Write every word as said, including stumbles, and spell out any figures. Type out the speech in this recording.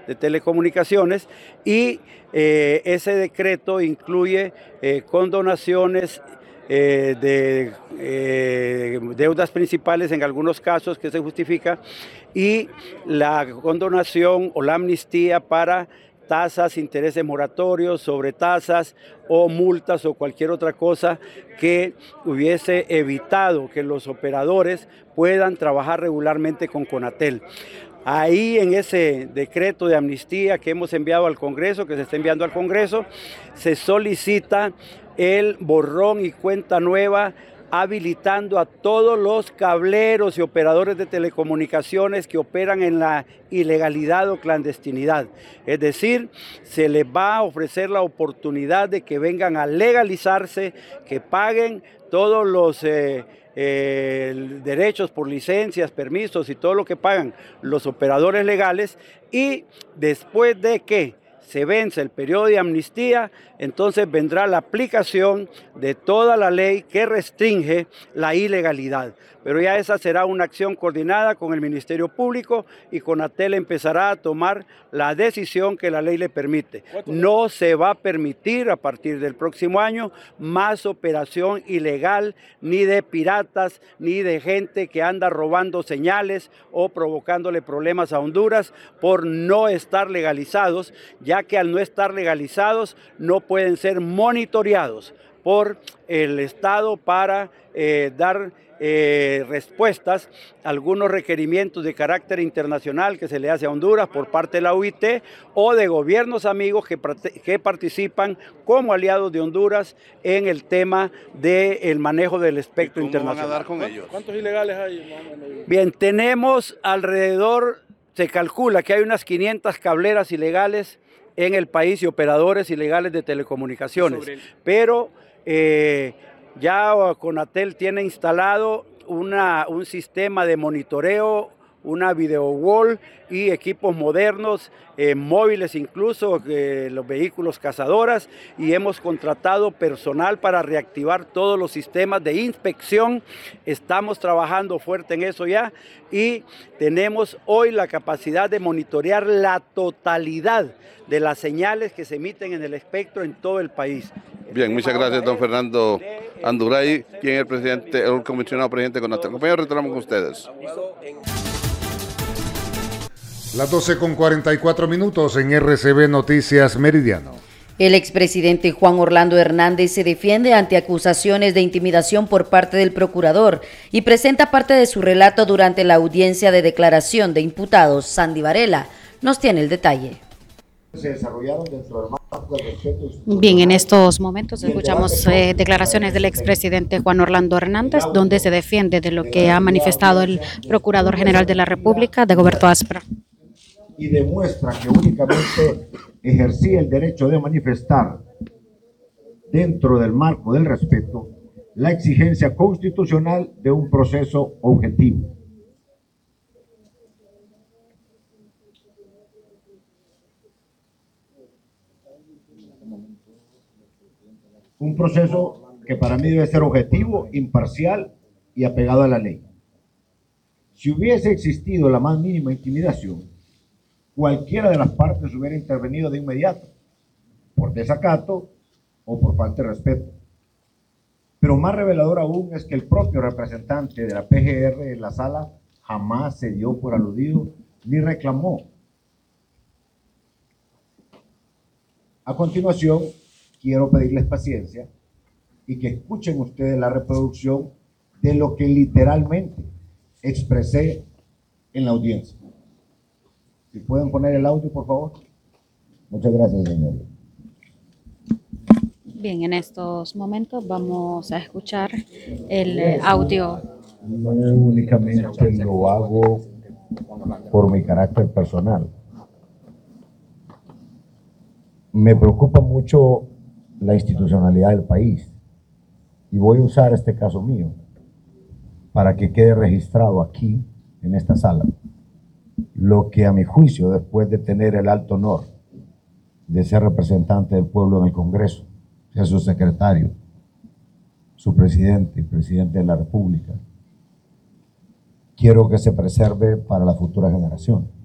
de Telecomunicaciones, y eh, ese decreto incluye eh, condonaciones eh, de eh, deudas principales en algunos casos que se justifica, y la condonación o la amnistía para tasas, intereses moratorios, sobretasas o multas o cualquier otra cosa que hubiese evitado que los operadores puedan trabajar regularmente con Conatel. Ahí en ese decreto de amnistía que hemos enviado al Congreso, que se está enviando al Congreso, se solicita el borrón y cuenta nueva, habilitando a todos los cableros y operadores de telecomunicaciones que operan en la ilegalidad o clandestinidad. Es decir, se les va a ofrecer la oportunidad de que vengan a legalizarse, que paguen todos los eh, eh, derechos por licencias, permisos y todo lo que pagan los operadores legales, y después de que se vence el periodo de amnistía, entonces vendrá la aplicación de toda la ley que restringe la ilegalidad. Pero ya esa será una acción coordinada con el Ministerio Público, y Conatel empezará a tomar la decisión que la ley le permite. No se va a permitir a partir del próximo año más operación ilegal, ni de piratas, ni de gente que anda robando señales o provocándole problemas a Honduras por no estar legalizados, ya que al no estar legalizados no pueden ser monitoreados por el Estado para eh, dar eh, respuestas a algunos requerimientos de carácter internacional que se le hace a Honduras por parte de la O I T o de gobiernos amigos que, que participan como aliados de Honduras en el tema del manejo del espectro internacional. ¿Cómo van a dar con ellos? ¿Cuántos ilegales hay? Bien, tenemos alrededor, se calcula que hay unas quinientas cableras ilegales en el país y operadores ilegales de telecomunicaciones, el... pero eh, ya Conatel tiene instalado una, un sistema de monitoreo, una video wall y equipos modernos, eh, móviles incluso, eh, los vehículos cazadoras, y hemos contratado personal para reactivar todos los sistemas de inspección. Estamos trabajando fuerte en eso ya, y tenemos hoy la capacidad de monitorear la totalidad de las señales que se emiten en el espectro en todo el país. Bien, muchas gracias, don Fernando Anduray, quien es el presidente, el comisionado presidente con Conatel. Compañeros, retornamos con ustedes. Las doce con cuarenta y cuatro minutos en R C B Noticias Meridiano. El expresidente Juan Orlando Hernández se defiende ante acusaciones de intimidación por parte del procurador y presenta parte de su relato durante la audiencia de declaración de imputados. Sandy Varela nos tiene el detalle. Se desarrollaron dentro del marco del respeto. Bien, en estos momentos escuchamos eh, declaraciones del expresidente Juan Orlando Hernández, donde se defiende de lo que ha manifestado el Procurador General de la República, Dagoberto Aspra. Y demuestra que únicamente ejercía el derecho de manifestar, dentro del marco del respeto, la exigencia constitucional de un proceso objetivo. Un proceso que para mí debe ser objetivo, imparcial y apegado a la ley. Si hubiese existido la más mínima intimidación, cualquiera de las partes hubiera intervenido de inmediato, por desacato o por falta de respeto. Pero más revelador aún es que el propio representante de la P G R en la sala jamás se dio por aludido ni reclamó. A continuación, quiero pedirles paciencia y que escuchen ustedes la reproducción de lo que literalmente expresé en la audiencia. Si pueden poner el audio, por favor. Muchas gracias, señor. Bien, en estos momentos vamos a escuchar el audio. No únicamente lo hago por mi carácter personal. Me preocupa mucho la institucionalidad del país y voy a usar este caso mío para que quede registrado aquí, en esta sala, lo que a mi juicio, después de tener el alto honor de ser representante del pueblo en el Congreso, ser su secretario, su presidente y presidente de la República, quiero que se preserve para la futura generación.